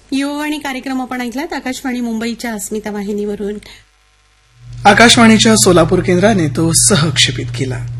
युववाणी कार्यक्रम आपण ऐकलात आकाशवाणी मुंबईच्या अस्मिता वाहिनीवरून. आकाशवाणीच्या सोलापूर केंद्राने तो सहक्षेपित केला.